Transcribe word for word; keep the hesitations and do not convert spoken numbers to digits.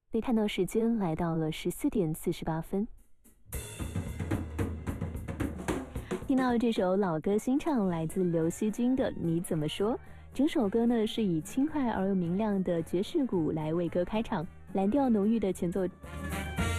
可以看到时间来到了十四点四十八分。听到这首老歌新唱，来自刘惜君的《你怎么说》。整首歌呢是以轻快而又明亮的爵士鼓来为歌开场，蓝调浓郁的前奏。